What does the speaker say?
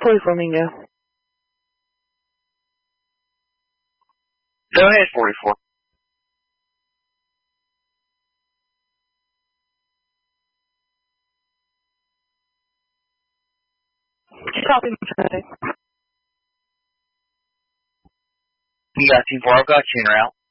Play Flamingo. Go ahead, 44. Copy, Machete. You got 2-4, I've got you en route.